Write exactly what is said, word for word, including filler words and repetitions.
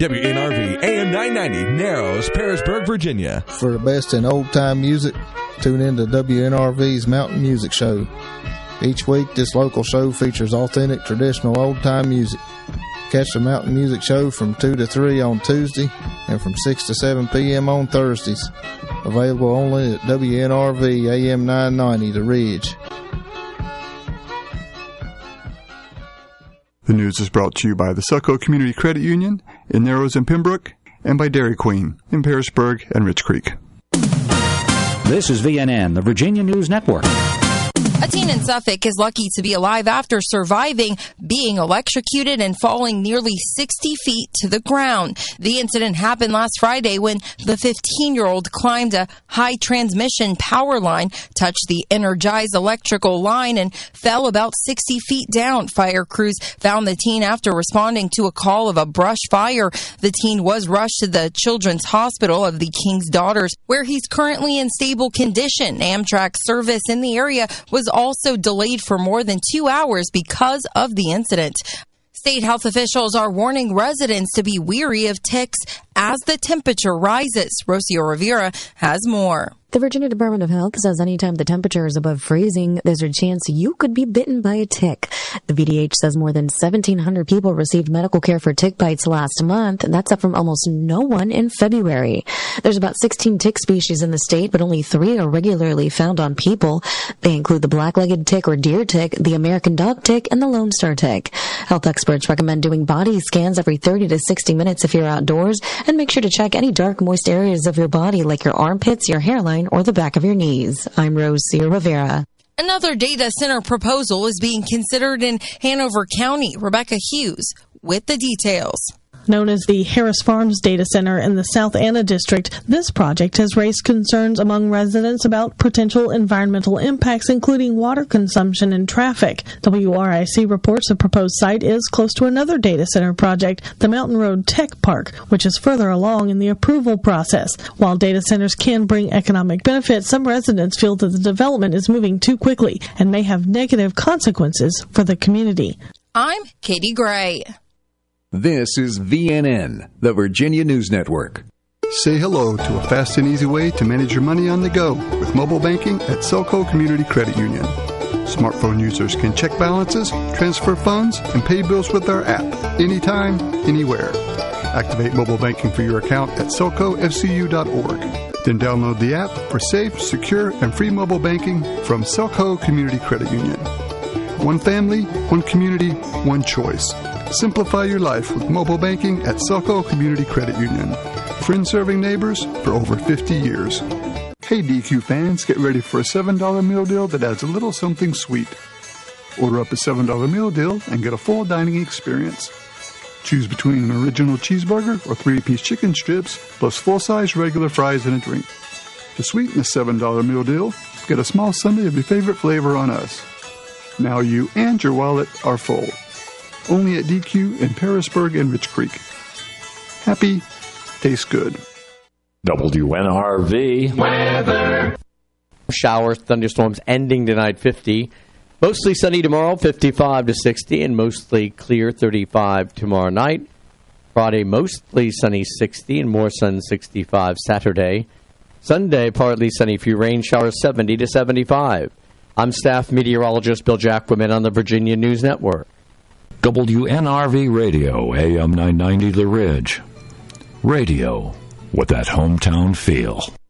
W N R V A M nine ninety, Narrows, Parisburg, Virginia. For the best in old-time music, tune in to W N R V's Mountain Music Show. Each week, this local show features authentic, traditional, old-time music. Catch the Mountain Music Show from two to three on Tuesday and from six to seven p.m. on Thursdays. Available only at W N R V A M nine ninety, The Ridge. The news is brought to you by the Selco Community Credit Union in Narrows and Pembroke, and by Dairy Queen in Parisburg and Rich Creek. This is V N N, the Virginia News Network. A teen in Suffolk is lucky to be alive after surviving being electrocuted and falling nearly sixty feet to the ground. The incident happened last Friday when the fifteen-year-old climbed a high transmission power line, touched the energized electrical line, and fell about sixty feet down. Fire crews found the teen after responding to a call of a brush fire. The teen was rushed to the Children's Hospital of the King's Daughters, where he's currently in stable condition. Amtrak service in the area was also delayed for more than two hours because of the incident. State health officials are warning residents to be wary of ticks as the temperature rises. Rocio Rivera has more. The Virginia Department of Health says anytime the temperature is above freezing, there's a chance you could be bitten by a tick. The V D H says more than seventeen hundred people received medical care for tick bites last month, and that's up from almost no one in February. There's about sixteen tick species in the state, but only three are regularly found on people. They include the black-legged tick or deer tick, the American dog tick, and the Lone Star tick. Health experts recommend doing body scans every thirty to sixty minutes if you're outdoors, and make sure to check any dark, moist areas of your body like your armpits, your hairline, or the back of your knees. I'm Rocio Rivera. Another data center proposal is being considered in Hanover County. Rebecca Hughes with the details. Known as the Harris Farms Data Center in the South Anna District, this project has raised concerns among residents about potential environmental impacts, including water consumption and traffic. W R I C reports the proposed site is close to another data center project, the Mountain Road Tech Park, which is further along in the approval process. While data centers can bring economic benefits, some residents feel that the development is moving too quickly and may have negative consequences for the community. I'm Katie Gray. This is V N N, the Virginia News Network. Say hello to a fast and easy way to manage your money on the go with mobile banking at Selco Community Credit Union. Smartphone users can check balances, transfer funds, and pay bills with our app anytime, anywhere. Activate mobile banking for your account at selco f c u dot org. Then download the app for safe, secure, and free mobile banking from Selco Community Credit Union. One family, one community, one choice. Simplify your life with mobile banking at Selco Community Credit Union. Friends serving neighbors for over fifty years. Hey D Q fans, get ready for a seven dollar meal deal that adds a little something sweet. Order up a seven dollar meal deal and get a full dining experience. Choose between an original cheeseburger or three-piece chicken strips, plus full-size regular fries and a drink. To sweeten the seven dollar meal deal, get a small sundae of your favorite flavor on us. Now you and your wallet are full. Only at D Q in Parisburg and Rich Creek. Happy, tastes good. W N R V weather. Showers, thunderstorms ending tonight, fifty. Mostly sunny tomorrow, fifty-five to sixty, and mostly clear, thirty-five tomorrow night. Friday, mostly sunny, sixty, and more sun, sixty-five Saturday. Sunday, partly sunny, few rain showers, seventy to seventy-five. I'm staff meteorologist Bill Jacquemin on the Virginia News Network. W N R V Radio, A M nine ninety The Ridge. Radio with that hometown feel.